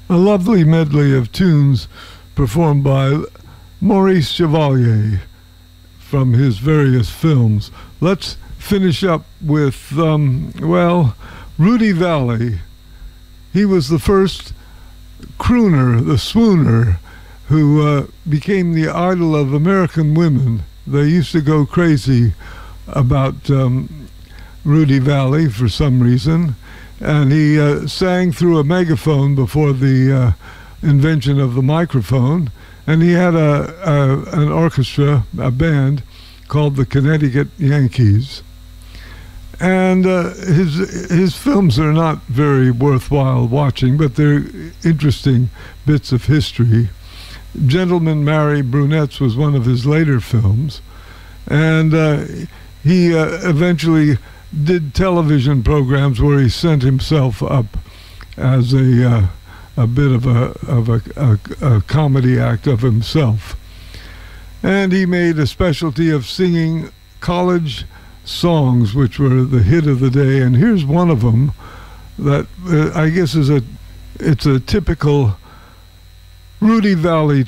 A lovely medley of tunes performed by Maurice Chevalier from his various films. Let's finish up with, Rudy Vallée. He was the first crooner, the swooner, who became the idol of American women. They used to go crazy about Rudy Vallée for some reason, and he sang through a megaphone before the invention of the microphone, and he had an orchestra, a band called the Connecticut Yankees. And his films are not very worthwhile watching, but they're interesting bits of history. Gentlemen Marry Brunettes was one of his later films, and he eventually did television programs where he sent himself up as a bit of a comedy act of himself. And he made a specialty of singing college songs, which were the hit of the day. And here's one of them that I guess it's a typical Rudy Vallée